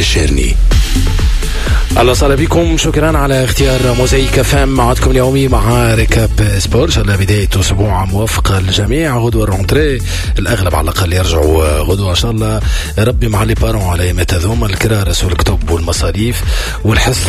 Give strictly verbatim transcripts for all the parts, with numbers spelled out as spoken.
الشيرني. الله وسهلا بكم، شكرا على اختيار موزايك فام معكم اليومي مع ركاب سبور. ان شاء الله بداية اسبوع موفقة للجميع. غدوة الرونتري الاغلب على الاقل يرجعوا غدوة ان شاء الله. ربي مع لي بارون على مات هذوما الكرارس والكتب والمصاريف والحصة.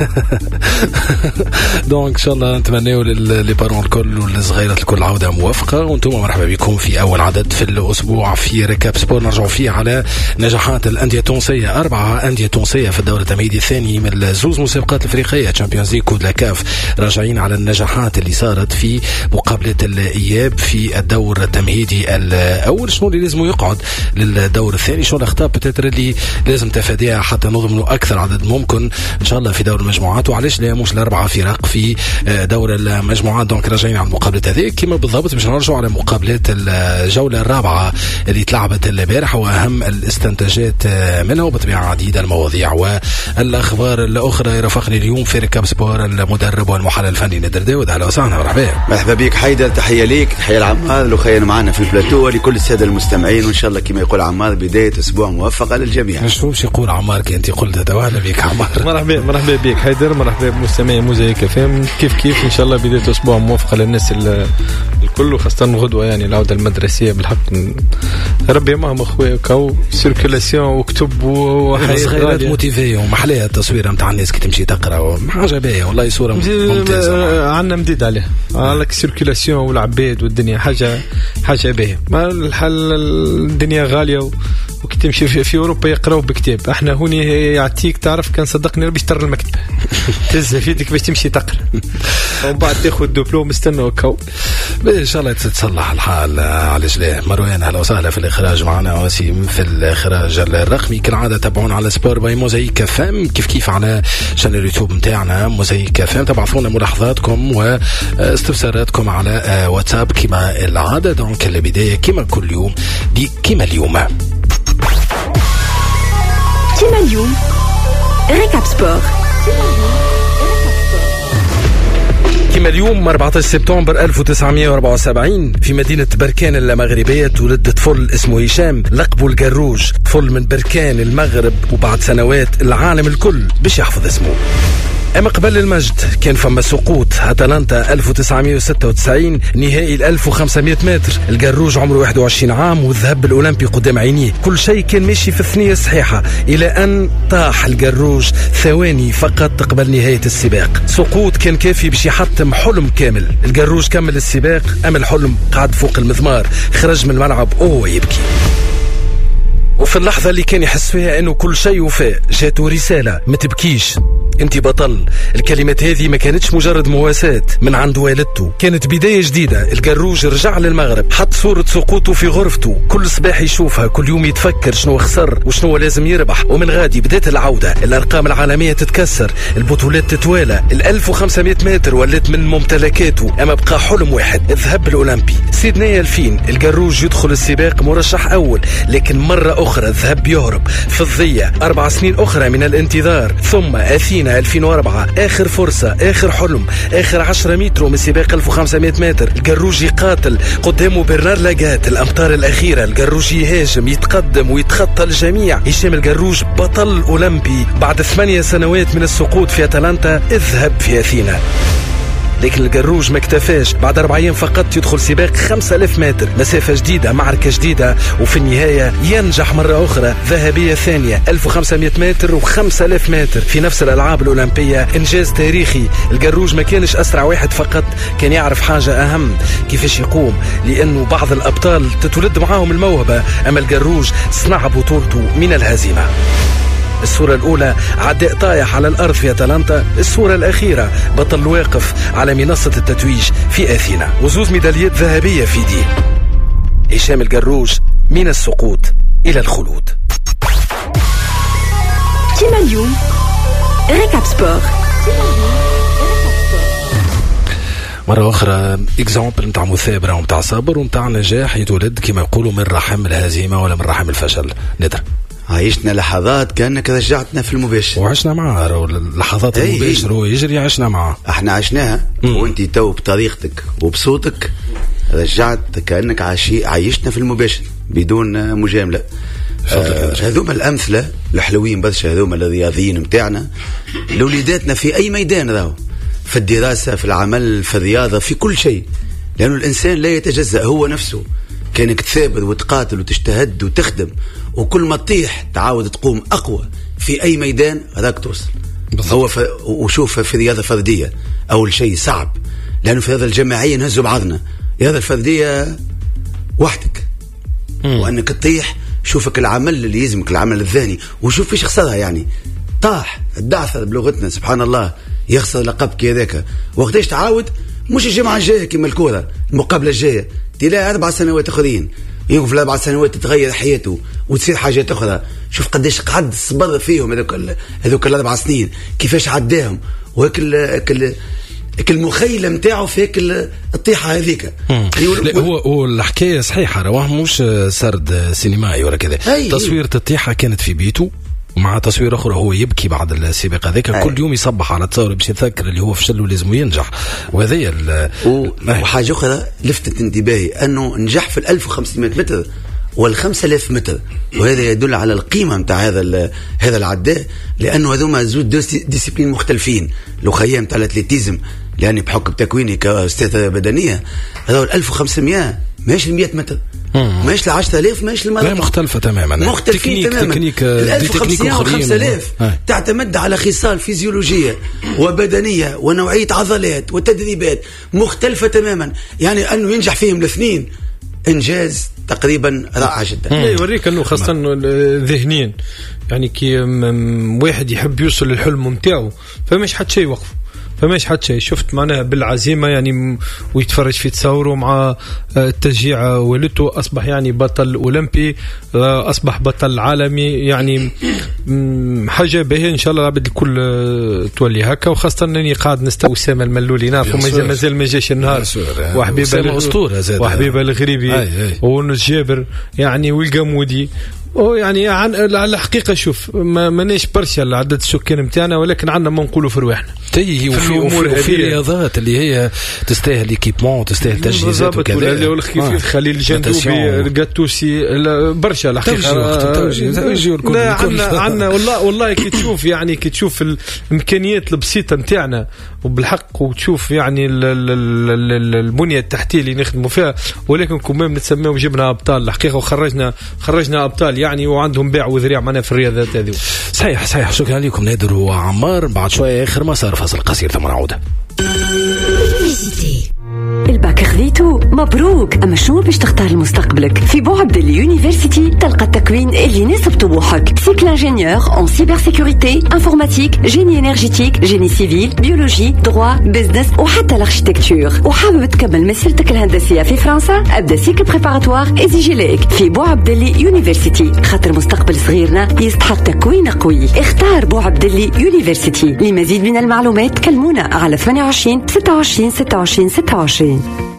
دونك ان شاء الله نتمنوا للي بارون الكل والصغيرات الكل عودة موفقة. وانتم مرحبا بكم في اول عدد في الاسبوع في ركاب سبور. نرجعوا فيه على نجاحات الاندية التونسية. اربعة اندية تونسية في الدورة التمهيدي الثاني من زوز مسابقات الافريقيه تشامبيونز ليج كود لاكاف. راجعين على النجاحات اللي صارت في مقابله الاياب في الدور التمهيدي الاول. شنو اللي لازم يقعد للدور الثاني، شنو الاخطاء بتاتر اللي لازم تفاديها حتى نضمنوا اكثر عدد ممكن ان شاء الله في دور المجموعات. وعلاش لا مش الاربعه فرق في دور المجموعات. دونك راجعين على المقابله هذه كما بالضبط باش نرجعوا على مقابلات الجوله الرابعه اللي تلعبت البارح واهم الاستنتاجات منها وبطبيعه عديده المواضيع والاخبار الاخرى. يرافقني اليوم في ركاب سبور المدرب والمحلل الفني نادر داود. اهلا وسهلا. مرحبا مرحبا بك حيدر، تحيه ليك، تحيه لعمار وخير معنا في البلاتو ولكل الساده المستمعين. وان شاء الله كما يقول عمار بدايه اسبوع موفقه للجميع. شو باش يقول عمار كي انت قلت توانا بك عمار؟ مرحبا مرحبا بك حيدر، مرحبا بمستمعي موزايك فهم. كيف كيف ان شاء الله بدايه اسبوع موفقه للناس الكل وخاصه غدوه يعني العوده المدرسيه بالحق. ربي معهم اخويا كاو سيركيلاسيون وكتب وحاجات موتيفي ومحليه التصوير نتاع الناس كي تمشي تقرا حاجه باهيه والله صوره ممتازه. عندنا مديد عليها على السيركيلاسيون والعباد والدنيا حاجه حاجه باهيه. ما الحل الدنيا غاليه وكي تمشي في, في اوروبا يقراو بكتاب. احنا هوني يعطيك تعرف كان صدقني ربي يشتر المكتبه تهز في يدك باش تمشي تقرا ومن بعد تاخذ دبلوم استنى وكاو ان شاء الله تتصلح الحال. علاش لا. مروان اهلا وسهلا في الاخراج معنا، وسيم في الاخراج الرقمي كالعاده. تابعونا على سبور باي موزايك فام كيف كيف على شانل اليوتيوب نتاعنا موزايك فام. تبعثونا ملاحظاتكم واستفساراتكم على واتساب كما العاده. دونك البدايه كما كل يوم دي كما اليوم كما اليوم ركاب سبور. كما اليوم أربعة عشر سبتمبر ألف وتسعمائة وأربعة وسبعين في مدينة بركان المغربية تولد طفل اسمه هشام لقبه الجروج. طفل من بركان المغرب وبعد سنوات العالم الكل باش يحفظ اسمه. أما قبل المجد كان فما سقوط أتلانتا ألف وتسعمائة وستة وتسعين نهائي ال ألف وخمسمائة متر. الجروج عمره واحد وعشرين عام والذهب الأولمبي قدام عينيه. كل شيء كان ماشي في الثنية الصحيحة إلى أن طاح الجروج ثواني فقط قبل نهاية السباق. سقوط كان كافي باش يحطم حلم كامل. الجروج كمل السباق أما الحلم قعد فوق المضمار، خرج من الملعب وهو يبكي. وفي اللحظة اللي كان يحس فيها أنه كل شيء وفاء جاته رسالة: ما تبكيش انت بطل. الكلمات هذه ما كانتش مجرد مواساة من عند والدته، كانت بداية جديدة. الجروج رجع للمغرب، حط صورة سقوطه في غرفته، كل صباح يشوفها، كل يوم يتفكر شنو خسر وشنو لازم يربح. ومن غادي بدات العودة، الأرقام العالمية تتكسر، البطولات تتوالى. ال ألف وخمسمائة متر ولت من ممتلكاته، أما بقى حلم واحد: الذهب الأولمبي. سيدني ألفين الجروج يدخل السباق مرشح أول، لكن مرة أخرى الذهب يهرب. فضية أربع سنين أخرى من الانتظار، ثم أثينا ألفين وأربعة آخر فرصة، آخر حلم، آخر عشرة متر من سباق ألف وخمسمائة متر. الجروج يقاتل قدامه برنار لاجات. الأمتار الأخيرة الجروج يهاجم، يتقدم ويتخطى الجميع. هشام الجروج بطل أولمبي بعد ثمانية سنوات من السقوط في أتلانتا، اذهب في أثينا. لكن الجروج ما اكتفاش، بعد أربع أيام فقط يدخل سباق خمسة آلاف متر، مسافة جديدة، معركة جديدة، وفي النهاية ينجح مرة أخرى ذهبية ثانية ألف وخمسمائة متر وخمسة آلاف متر في نفس الألعاب الأولمبية. إنجاز تاريخي. الجروج ما كانش أسرع واحد فقط، كان يعرف حاجة أهم: كيفاش يقوم، لأنه بعض الأبطال تتولد معاهم الموهبة، أما الجروج صنع بطولته من الهزيمة. الصورة الأولى عداء طايح على الأرض في أتلانتا، الصورة الأخيرة بطل واقف على منصة التتويج في أثينا، وزوز ميداليات ذهبية في دي. هشام الجروج من السقوط إلى الخلود. كما اليوم ركاب سبور. مرة أخرى إكزامبل نتاع مثابرة ونتاع صبر ونتاع نجاح يتولد كما يقولوا من رحم الهزيمة ولا من رحم الفشل. ندر عايشنا لحظات كأنك رجعتنا في المباشر، وعشنا معاه اللحظات المباشر هو يجري عشنا معاه، احنا عشناها. وانت تو بطريقتك وبصوتك رجعت كأنك عايشنا في المباشر بدون مجاملة. هذوما الامثله الحلوين برشا، هذوما الرياضيين متاعنا لوليداتنا في اي ميدان راهو، في الدراسه، في العمل، في الرياضه، في كل شيء، لانه الانسان لا يتجزأ هو نفسه. كانك تثابر وتقاتل وتجتهد وتخدم، وكل ما تطيح تعاود تقوم اقوى في اي ميدان راك توصل. هو ف... وشوف في رياضه فرديه اول شيء صعب، لانه في هذا الجماعيه نهزوا بعضنا، رياضه الفرديه وحدك مم. وانك تطيح شوفك العمل اللي يلزمك العمل الثاني، وشوف فيش خسرها يعني طاح الدعثة بلغتنا سبحان الله يخسر لقب كذاك، وقتاش تعاود مش الجمعة الجاية كما الكورة المقابلة الجاية تلاقي أربع سنوات أخرين يوقف الأربع سنوات تتغير حياته وتصير حاجات أخرى. شوف قديش قعد صبر فيهم هذوك هذوك الأربع سنين كيفاش عداهم، وهيك كل كل مخيلة متاعه في هيك الطيحة هذيك. هو هو الحكاية صحيحة، رواه مش سرد سينمائي ولا كذا. تصوير الطيحة كانت في بيته ومع تصوير اخرى هو يبكي بعد السباق هذاك، كل يوم يصبح على تصور باش يتذكر اللي هو فشل ولازم ينجح. وهذه و... وحاجه اخرى لفتت انتباهي انه نجح في ألف وخمسمائة متر والخمسة آلاف متر، وهذا يدل على القيمه نتاع هذا هذا العداء، لانه هذوما زوج ديسيبلين مختلفين. لو خيام تاع الاتليتيزم لاني بحكم تكويني كاستاذ بدنيه، هذا ألف وخمسمائة ماشي مئة متر، ماشي ل عشرة آلاف، ماشي لا مختلفة تماما، مختلفين تماما. تكنيك ألف وخمسمائة وخمسة آلاف تعتمد على خصال فيزيولوجية وبدنية ونوعية عضلات وتدريبات مختلفة تماما، يعني أنه ينجح فيهم الاثنين إنجاز تقريبا رائع جدا. يوريك أنه خاصة ذهنيا، يعني كي واحد يحب يوصل للحلم متاعه فمش حد شيء يوقفه، فماش حد شيء. شفت معناها بالعزيمة يعني، ويتفرج في تصوره مع التشجيع، ولدته أصبح يعني بطل أولمبي، أصبح بطل عالمي، يعني حاجة باهية إن شاء الله العبد الكل تولي هكا. وخاصة أنني قاعد نستوى أسامة الملولي، نعرفه مازال ما جاش النهار، وحبيبة أسطورة، وحبيبة الغريبي ونس جابر يعني، والقامودي. يعني على الحقيقة شوف ما مانيش برشا لعدد السكان متاعنا، ولكن عندنا ما نقولوا في رواحنا تي وفي وفي رياضات اللي هي تستاهل ايكيبمون، تستاهل تجهيزات وكذا. والخفيف خليل الجندوبي القاتوسي برشا الحقيقة. لا عندنا عندنا والله والله كي تشوف يعني كي تشوف الامكانيات البسيطة متاعنا وبالحق، وتشوف يعني البنية التحتية اللي نخدموا فيها، ولكن كمان نتسميهم وجبنا ابطال الحقيقة، وخرجنا خرجنا ابطال يعني، وعندهم باع وذريع معنا في الرياضات هذه. صحيح صحيح. شكرا لكم نادر وعمار. بعد شوية آخر مسار فاصل قصير ثم نعود. الباك خذيتو مبروك، اما شنو باش تختار لمستقبلك؟ في بوعبدلي يونيفرسيتي تلقى التكوين اللي يناسب طموحك. سيكل انجينيور اون سيبر سيكوريتي، انفورماتيك، جيني انرجيتيك، جيني سيفيل، بيولوجي، دروا، بزنس، وحتى الاركيتكتور. وحابب تكمل مسيرتك الهندسيه في فرنسا؟ ابدا سيكل بريباراتوار ازيجي ليك في بوعبدلي يونيفرسيتي، خاطر مستقبل صغيرنا يستحق تكوين قوي. اختار بوعبدلي يونيفرسيتي. لمزيد من المعلومات كلمونا على ثمانية وعشرين ستة وعشرين ستة وعشرين ستة وعشرين.